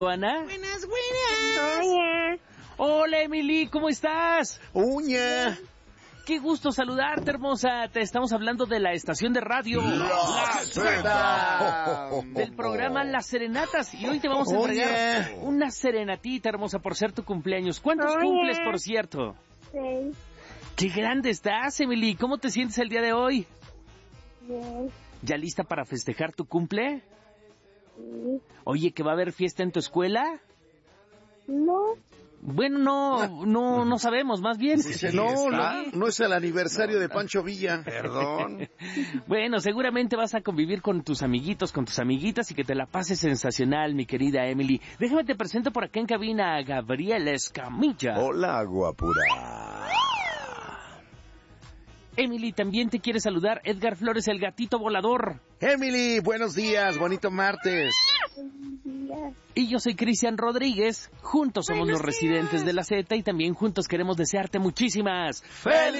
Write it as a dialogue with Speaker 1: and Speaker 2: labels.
Speaker 1: Ana.
Speaker 2: Buenas.
Speaker 3: Hola.
Speaker 1: Hola, Emily, ¿cómo estás?
Speaker 2: Uña.
Speaker 1: Qué gusto saludarte, hermosa. Te estamos hablando de la estación de radio
Speaker 2: La Z.
Speaker 1: del programa Las Serenatas. Y hoy te vamos a entregar una serenatita, hermosa, por ser tu cumpleaños. ¿Cuántos cumples, por cierto?
Speaker 3: 6.
Speaker 1: ¡Qué grande estás, Emily! ¿Cómo te sientes el día de hoy?
Speaker 3: Bien.
Speaker 1: ¿Ya lista para festejar tu cumple?
Speaker 3: Sí.
Speaker 1: Oye, ¿que va a haber fiesta en tu escuela?
Speaker 3: No.
Speaker 1: Bueno, no sabemos, más bien.
Speaker 2: No es el aniversario de Pancho Villa. Perdón.
Speaker 1: Bueno, seguramente vas a convivir con tus amiguitos, con tus amiguitas y que te la pases sensacional, mi querida Emily. Déjame te presento por acá en cabina a Gabriela Escamilla.
Speaker 2: Hola, guapura.
Speaker 1: Emily, también te quiere saludar Edgar Flores, el gatito volador.
Speaker 2: Emily, buenos días, bonito martes.
Speaker 3: Días.
Speaker 1: Y yo soy Cristian Rodríguez. Juntos somos los residentes de la Z y también juntos queremos desearte muchísimas
Speaker 2: ¡Felicidades!